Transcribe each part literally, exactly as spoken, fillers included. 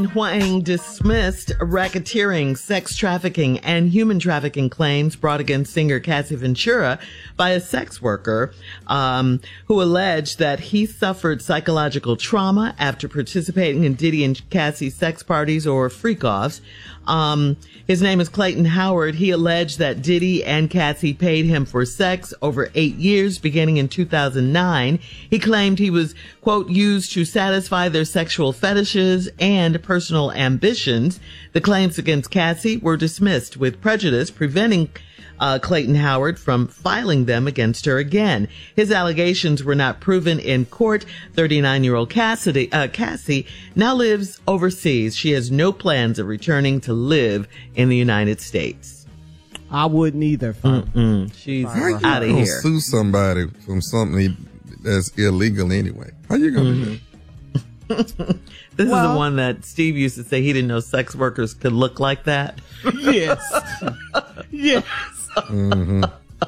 Huang dismissed racketeering, sex trafficking, and human trafficking claims brought against singer Cassie Ventura by a sex worker um, who alleged that he suffered psychological trauma after participating in Diddy and Cassie's sex parties or freak-offs. Um, his name is Clayton Howard. He alleged that Diddy and Cassie paid him for sex over eight years, beginning in two thousand nine. He claimed he was, quote, used to satisfy their sexual fetishes and personal ambitions. The claims against Cassie were dismissed with prejudice, preventing Uh, Clayton Howard from filing them against her again. His allegations were not proven in court. thirty-nine-year-old Cassidy, uh, Cassie now lives overseas. She has no plans of returning to live in the United States. I wouldn't either. Mm-mm. She's out of here. Sue somebody from something that's illegal anyway. How you gonna mm-hmm. do that? This well, is the one that Steve used to say he didn't know sex workers could look like that. Yes. Yes. Mm-hmm.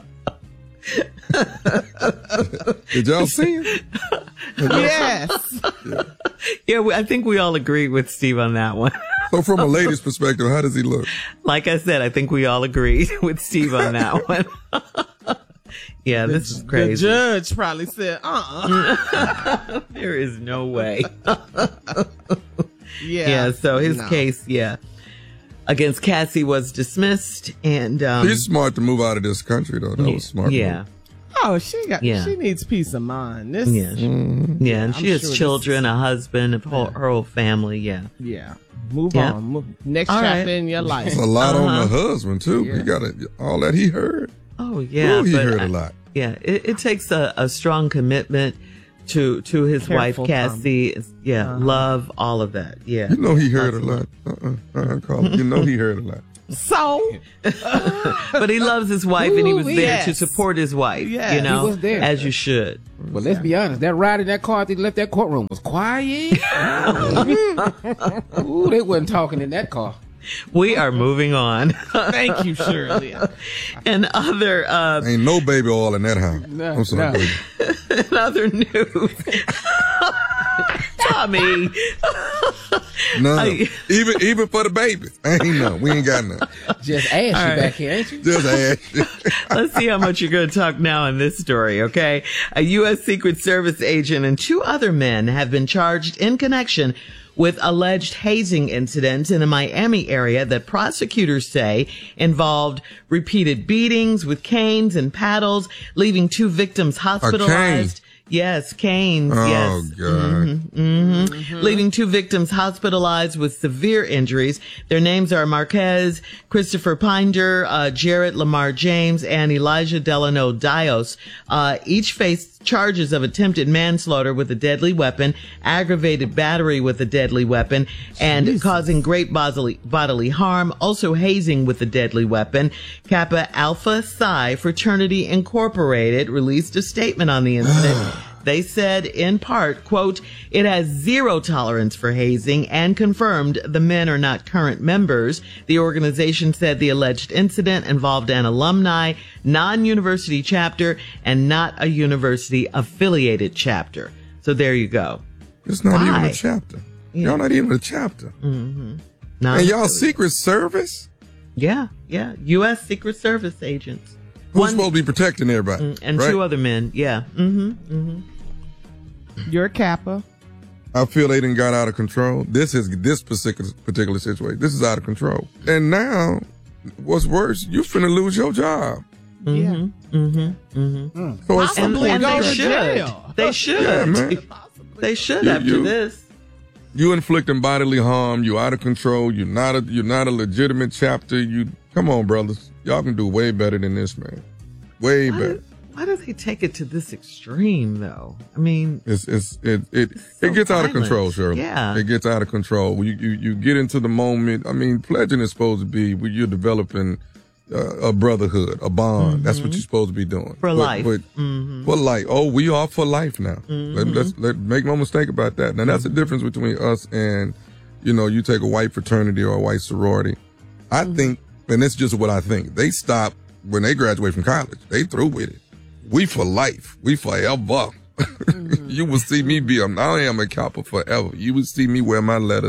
Did y'all see it? Yes. Yeah, yeah we, I think we all agree with Steve on that one. So from a lady's perspective, how does he look? Like I said, I think we all agreed with Steve on that one. Yeah, this the, is crazy. The judge probably said, uh-uh. There is no way. Yeah. Yeah, so his no. case, yeah, against Cassie was dismissed. And um, he's smart to move out of this country, though. That yeah, was smart. Yeah. Move. Oh, she got. Yeah. She needs peace of mind. This, yeah. Mm-hmm. Yeah, and I'm she has sure children, is, a husband, a whole, her whole family. Yeah. Yeah. Move yeah. on. Move. Next all chapter right. in your life. It's a lot uh-huh. on the husband too. Yeah. He got a, all that he heard. Oh yeah, Ooh, he but heard I, a lot. Yeah, it, it takes a, a strong commitment to to his Careful, wife Cassie. Tom. Yeah, uh-huh. love, all of that. Yeah, you know he heard a lot. Uh-uh, uh-uh, Carl. You know he heard a lot. So, but he loves his wife, Ooh, and he was there yes. to support his wife. Yes. You know, he was there. as you should. Well, let's be honest. That ride in that car after he left that courtroom was quiet. Ooh, they wasn't talking in that car. We are moving on. Thank you, Shirley. And other uh, ain't no baby oil in that house. No, I'm sorry. No. In other news, Tommy. No, I, even even for the babies, ain't no. We ain't got none. Just Ashley right. back here, ain't you? Just Ashley. Let's see how much you're going to talk now in this story, okay? A U S Secret Service agent and two other men have been charged in connection with alleged hazing incidents in the Miami area that prosecutors say involved repeated beatings with canes and paddles, leaving two victims hospitalized. Yes, canes. Oh, yes. God. Mm-hmm, mm-hmm. Mm-hmm. Leaving two victims hospitalized with severe injuries. Their names are Marquez Christopher Pinder, uh, Jarrett Lamar James, and Elijah Delano Dios. Uh, each faced charges of attempted manslaughter with a deadly weapon, aggravated battery with a deadly weapon, and Jesus. causing great bodily, bodily harm, also hazing with a deadly weapon. Kappa Alpha Psi Fraternity Incorporated released a statement on the incident. They said, in part, quote, it has zero tolerance for hazing and confirmed the men are not current members. The organization said the alleged incident involved an alumni, non-university chapter, and not a university-affiliated chapter. So there you go. It's not Why? even a chapter. Yeah. Y'all not even a chapter. Mm-hmm. And y'all Secret Service? Yeah, yeah. U S Secret Service agents. Who's One, supposed to be protecting everybody? and right? two other men, yeah. Mm-hmm, mm-hmm. You're a Kappa. I feel they didn't got out of control. This is this particular particular situation. This is out of control. And now, what's worse, you finna lose your job. Mm-hmm, Yeah. mm-hmm, mm-hmm. Mm. So it's And, Possibly and go they to should. jail. They should. Yeah, man. They should You- after you- this. You inflicting bodily harm. You out of control. You're not a you're not a legitimate chapter. You come on, brothers. Y'all can do way better than this, man. Way Why better. do, why do they take it to this extreme, though? I mean, It's it's it it, It's so it gets out of violent. control, Shirley. Yeah. It gets out of control. When you, you you get into the moment. I mean, pledging is supposed to be when you're developing uh, a brotherhood, a bond. Mm-hmm. That's what you're supposed to be doing for but, life. But mm-hmm. for life. Oh, we are for life now. Mm-hmm. Let, let's let make no mistake about that. Now that's the difference between us and, you know, you take a white fraternity or a white sorority. I mm-hmm. think, and it's just what I think. They stop when they graduate from college. They through with it. We for life. We forever. Mm-hmm. You will see me be, a, I am a Kappa forever. You will see me wear my letters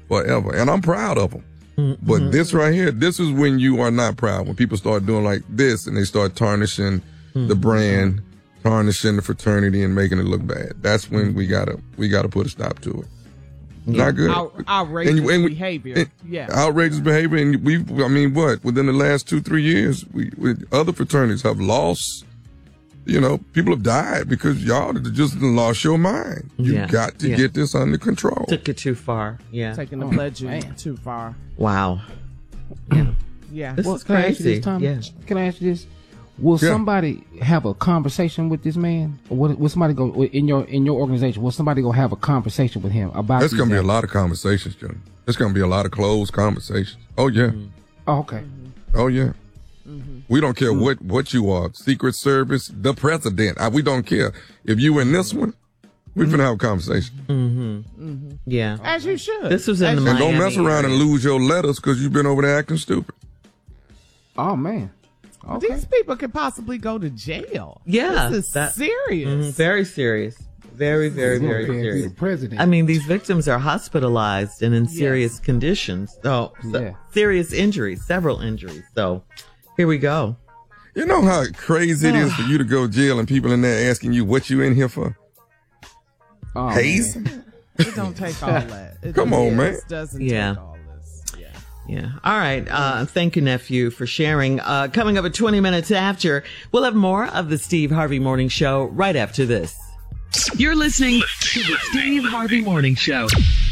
forever. And I'm proud of them. Mm-hmm. But this right here, this is when you are not proud. When people start doing like this and they start tarnishing mm-hmm. the brand, tarnishing the fraternity and making it look bad. That's when we gotta, we gotta put a stop to it. Yeah. Not good. Out, outrageous and, and we, behavior. And, yeah. Outrageous behavior. And we, I mean, what? Within the last two, three years, we, we other fraternities have lost, you know, people have died because y'all just lost your mind. You yeah. got to yeah. get this under control. Took it too far. Yeah. Taking the Oh, pledge man. too far. Wow. Yeah. Yeah. This Well, is can I ask you crazy. this, Tommy? Yeah. Can I ask you this? Will Yeah. somebody have a conversation with this man? Or will, will somebody go in your in your organization? Will somebody go have a conversation with him about? There's these going to be a acts? lot of conversations, Jim. There's going to be a lot of closed conversations. Oh, yeah. Mm-hmm. Oh, okay. Oh, yeah. Mm-hmm. We don't care what, what you are. Secret Service, the president. I, we don't care. If you in this one, we're going to have a conversation. Mm-hmm. Mm-hmm. Yeah. As you should. This was in As the And don't Miami mess around area. and lose your letters because you've been over there acting stupid. Oh man. Okay. These people could possibly go to jail. Yeah, This is that- serious. Mhm. Very serious. Very, very, very He's gonna be serious. the president. I mean, these victims are hospitalized and in serious Yes. conditions. So, so Yeah. serious injuries, several injuries. So here we go. You know how crazy it is for you to go to jail and people in there asking you what you in here for? Oh, Haze? man. It don't take all that. It Come don't- on, man. It doesn't Yeah. take all this. Yeah. Yeah. All right. Uh, thank you, nephew, for sharing. Uh, coming up at twenty minutes after, we'll have more of the Steve Harvey Morning Show right after this. You're listening to the Steve Harvey Morning Show.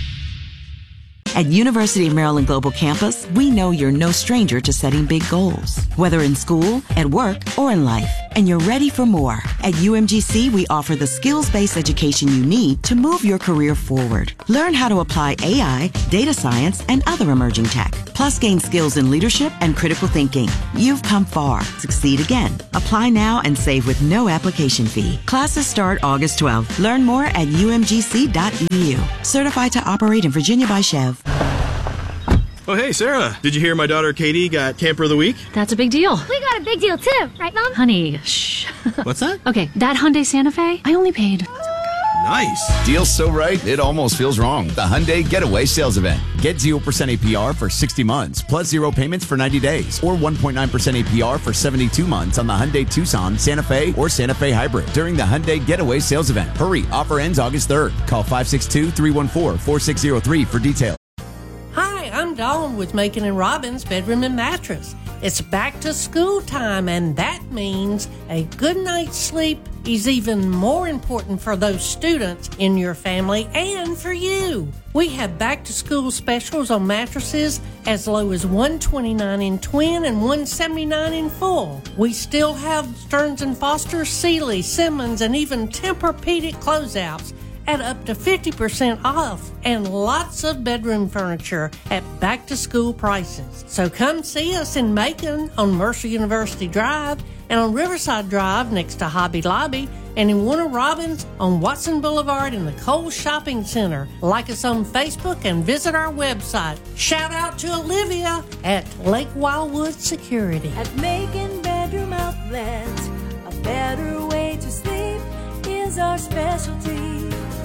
At University of Maryland Global Campus, we know you're no stranger to setting big goals, whether in school, at work, or in life, and you're ready for more. At U M G C, we offer the skills-based education you need to move your career forward. Learn how to apply A I, data science, and other emerging tech, plus gain skills in leadership and critical thinking. You've come far. Succeed again. Apply now and save with no application fee. Classes start August twelfth. Learn more at U M G C dot E U. Certified to operate in Virginia by Chev. Oh, hey, Sarah. Did you hear my daughter Katie got Camper of the Week? That's a big deal. We got a big deal too, right, Mom? Honey, shh. What's that? Okay, that Hyundai Santa Fe, I only paid. Nice. Deal's so right, it almost feels wrong. The Hyundai Getaway Sales Event. Get zero percent A P R for sixty months, plus zero payments for ninety days, or one point nine percent A P R for seventy-two months on the Hyundai Tucson, Santa Fe, or Santa Fe Hybrid during the Hyundai Getaway Sales Event. Hurry, offer ends August third. Call five six two, three one four, four six zero three for details. Hi, I'm Dawn with Macon and Robbins Bedroom and Mattress. It's back to school time, and that means a good night's sleep is even more important for those students in your family and for you. We have back to school specials on mattresses as low as one hundred twenty-nine dollars in twin and one hundred seventy-nine dollars in full. We still have Stearns and Foster, Sealy, Simmons, and even Tempur-Pedic closeouts at up to fifty percent off, and lots of bedroom furniture at back-to-school prices. So come see us in Macon on Mercer University Drive, and on Riverside Drive next to Hobby Lobby, and in Warner Robins on Watson Boulevard in the Kohl's Shopping Center. Like us on Facebook and visit our website. Shout out to Olivia at Lake Wildwood Security. At Macon Bedroom Outlet, a better way to sleep is our specialty.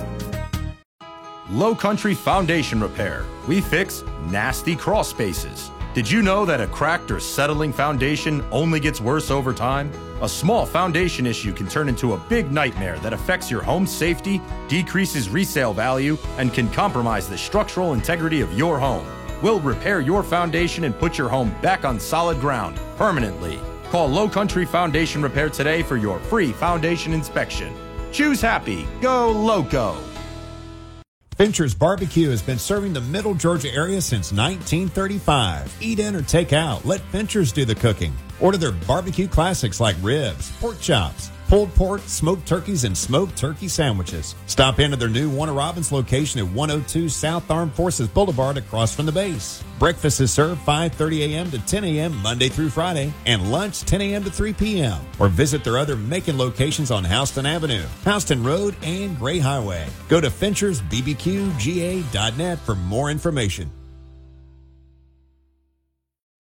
Low Country Foundation Repair. We fix nasty crawl spaces. Did you know that a cracked or settling foundation only gets worse over time? A small foundation issue can turn into a big nightmare that affects your home's safety, decreases resale value, and can compromise the structural integrity of your home. We'll repair your foundation and put your home back on solid ground permanently. Call Low Country Foundation Repair today for your free foundation inspection. Choose happy. Go Loco. Fincher's Barbecue has been serving the Middle Georgia area since nineteen thirty-five. Eat in or take out. Let Fincher's do the cooking. Order their barbecue classics like ribs, pork chops, pulled pork, smoked turkeys, and smoked turkey sandwiches. Stop into their new Warner Robins location at one oh two South Armed Forces Boulevard across from the base. Breakfast is served five thirty a.m. to ten a.m. Monday through Friday, and lunch ten a.m. to three p.m. Or visit their other Macon locations on Houston Avenue, Houston Road, and Gray Highway. Go to Finchers B B Q G A dot net for more information.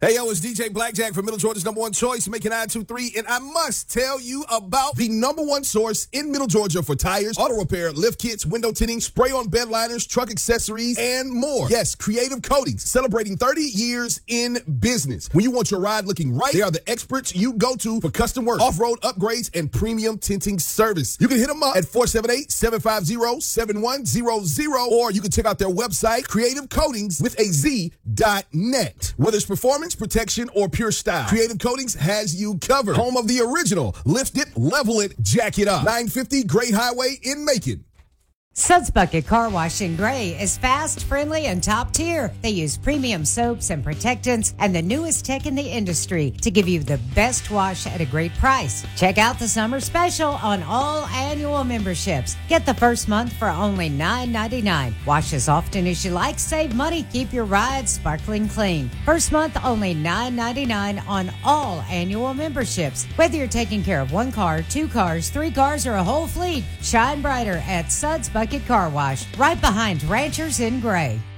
Hey, yo, it's D J Blackjack from Middle Georgia's number one choice, Make It nine two three, and I must tell you about the number one source in Middle Georgia for tires, auto repair, lift kits, window tinting, spray-on bed liners, truck accessories, and more. Yes, Creative Coatings, celebrating thirty years in business. When you want your ride looking right, they are the experts you go to for custom work, off-road upgrades, and premium tinting service. You can hit them up at four seven eight, seven five zero, seven one zero zero, or you can check out their website, creative coatings with a Z dot net. Whether it's performance, protection, or pure style, Creative Coatings has you covered. Home of the original Lift It, Level It, Jack It Up. nine fifty Great Highway in Macon. Suds Bucket Car Wash in Gray is fast, friendly, and top tier. They use premium soaps and protectants and the newest tech in the industry to give you the best wash at a great price. Check out the summer special on all annual memberships. Get the first month for only nine ninety-nine. Wash as often as you like, save money, keep your ride sparkling clean. First month only nine ninety-nine on all annual memberships. Whether you're taking care of one car, two cars, three cars, or a whole fleet, shine brighter at Suds Bucket Car Wash, right behind Ranchers in Gray.